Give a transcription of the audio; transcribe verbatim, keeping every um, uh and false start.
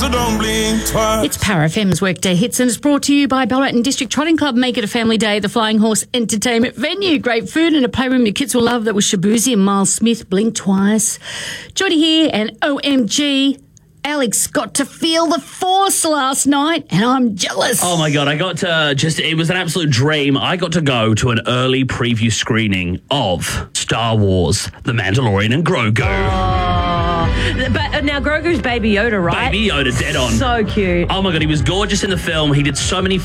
It's Power F M's Workday Hits, and it's brought to you by Ballarat District Trotting Club. Make it a family day at the Flying Horse Entertainment Venue. Great food and a playroom your kids will love. That was Shabuzi and Miles Smith. Blink twice. Jody here, and O M G, Alex got to feel the force last night, and I'm jealous. Oh, my God. I got to just, it was an absolute dream. I got to go to an early preview screening of Star Wars, The Mandalorian and Grogu. Oh, but uh, now Grogu's Baby Yoda, right? Baby Yoda, dead on. So cute. Oh, my God. He was gorgeous in the film. He did so many